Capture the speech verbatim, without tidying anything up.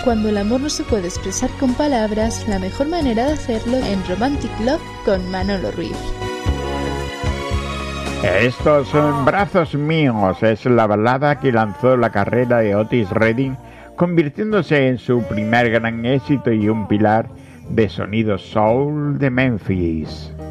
Cuando el amor no se puede expresar con palabras, la mejor manera de hacerlo en Romantic Love con Manolo Ruiz. Estos son Brazos Míos, es la balada que lanzó la carrera de Otis Redding, convirtiéndose en su primer gran éxito y un pilar de sonido soul de Memphis.